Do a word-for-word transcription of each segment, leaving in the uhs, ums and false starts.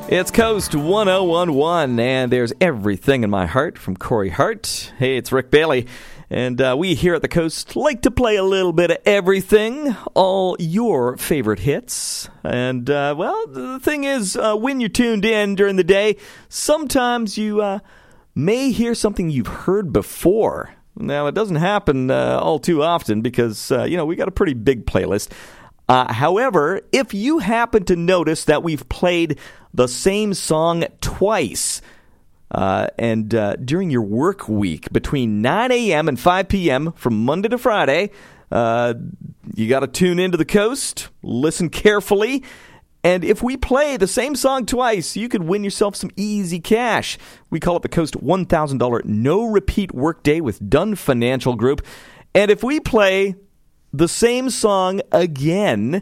It's Coast one oh one one, and there's Everything in My Heart from Corey Hart. Hey, it's Rick Bailey, and uh, we here at the Coast like to play a little bit of everything, all your favorite hits. And, uh, well, the thing is, uh, when you're tuned in during the day, sometimes you uh, may hear something you've heard before. Now, it doesn't happen uh, all too often because, uh, you know, we got a pretty big playlist. Uh, however, if you happen to notice that we've played the same song twice, uh, and uh, during your work week between nine a.m. and five p.m. from Monday to Friday, uh, you got to tune into the Coast, listen carefully, and if we play the same song twice, you could win yourself some easy cash. We call it the Coast one thousand dollars no-repeat workday with Dunn Financial Group, and if we play the same song again,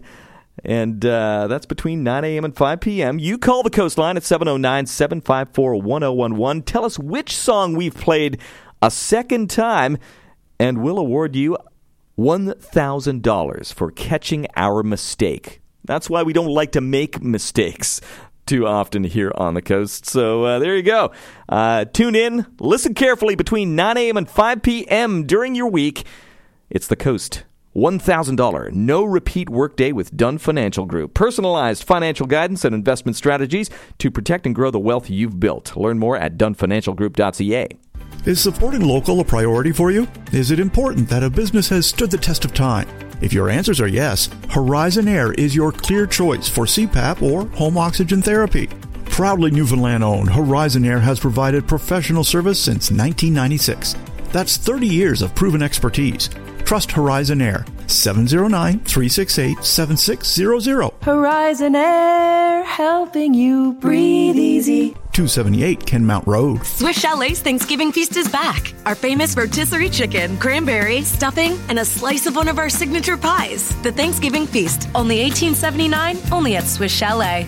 and uh, that's between nine a.m. and five p.m. You call the Coastline at seven oh nine, seven five four, one oh one one. Tell us which song we've played a second time, and we'll award you one thousand dollars for catching our mistake. That's why we don't like to make mistakes too often here on the Coast. So uh, there you go. Uh, tune in, listen carefully between nine a.m. and five p.m. during your week. It's the Coast one thousand dollars no-repeat workday with Dunn Financial Group. Personalized financial guidance and investment strategies to protect and grow the wealth you've built. Learn more at dun financial group dot c a. Is supporting local a priority for you? Is it important that a business has stood the test of time? If your answers are yes, Horizon Air is your clear choice for C PAP or home oxygen therapy. Proudly Newfoundland-owned, Horizon Air has provided professional service since nineteen ninety-six. That's thirty years of proven expertise. Trust Horizon Air. seven oh nine, three six eight, seven six zero zero. Horizon Air, helping you breathe easy. two seventy-eight Kenmount Road. Swiss Chalet's Thanksgiving Feast is back. Our famous rotisserie chicken, cranberry, stuffing, and a slice of one of our signature pies. The Thanksgiving Feast, only eighteen seventy-nine, only at Swiss Chalet.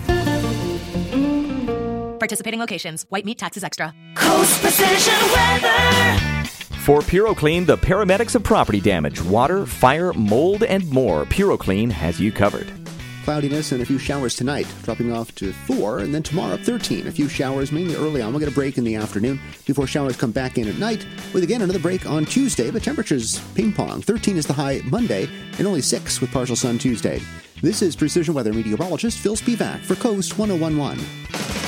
Participating locations. White meat taxes extra. Coast Precision Weather. For PuroClean, the paramedics of property damage, water, fire, mold, and more, PuroClean has you covered. Cloudiness and a few showers tonight, dropping off to four, and then tomorrow up thirteen. A few showers, mainly early on. We'll get a break in the afternoon before showers come back in at night, with again another break on Tuesday, but temperatures ping-pong. thirteen is the high Monday, and only six with partial sun Tuesday. This is Precision Weather meteorologist Phil Spivak for Coast one oh one one.